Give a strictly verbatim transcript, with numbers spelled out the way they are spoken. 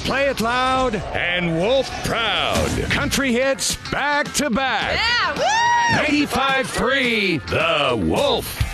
Play it loud and Wolf proud. Country hits back to back. Yeah, woo! ninety-five three, The Wolf.